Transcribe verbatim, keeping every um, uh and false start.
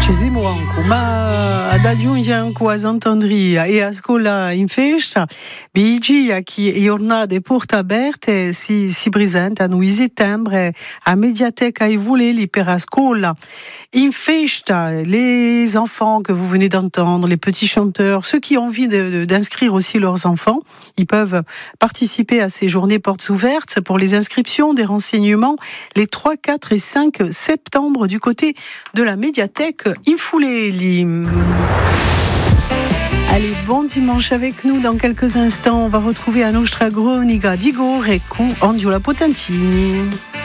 Ci siamo anche, ma ad aggiungere anche a Sant'Andria e a scuola in festa, Bigia che giornate porte aperte si, si presentano in settembre a Mediateca e Vuleli per la scuola. In festa, les enfants que vous venez d'entendre, les petits chanteurs, ceux qui ont envie de, de, d'inscrire aussi leurs enfants, ils peuvent participer à ces journées portes ouvertes pour les inscriptions, des renseignements, les trois, quatre et cinq septembre du côté de la médiathèque Infuleli. Allez, bon dimanche avec nous. Dans quelques instants, on va retrouver à nostra cronica di Gorecco, Andiola Potentini.